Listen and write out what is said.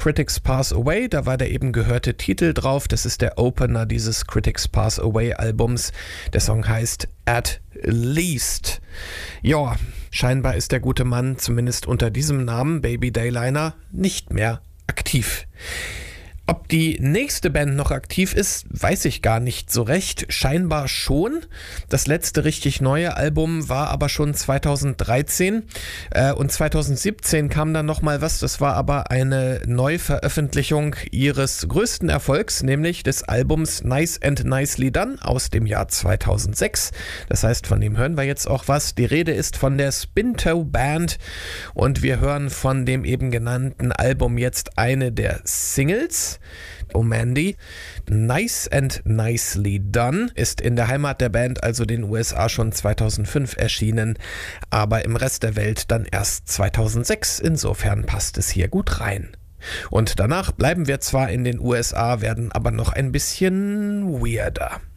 Critics Pass Away, da war der eben gehörte Titel drauf. Das ist der Opener dieses Critics Pass Away Albums. Der Song heißt At Least. Ja, scheinbar ist der gute Mann zumindest unter diesem Namen, Baby Dayliner, nicht mehr aktiv. Ob die nächste Band noch aktiv ist, weiß ich gar nicht so recht. Scheinbar schon. Das letzte richtig neue Album war aber schon 2013 und 2017 kam dann nochmal was. Das war aber eine Neuveröffentlichung ihres größten Erfolgs, nämlich des Albums Nice and Nicely Done aus dem Jahr 2006. Das heißt, von dem hören wir jetzt auch was. Die Rede ist von der Spinto Band und wir hören von dem eben genannten Album jetzt eine der Singles. Oh Mandy. Nice and Nicely Done ist in der Heimat der Band, also den USA, schon 2005 erschienen, aber im Rest der Welt dann erst 2006. Insofern passt es hier gut rein. Und danach bleiben wir zwar in den USA, werden aber noch ein bisschen weirder.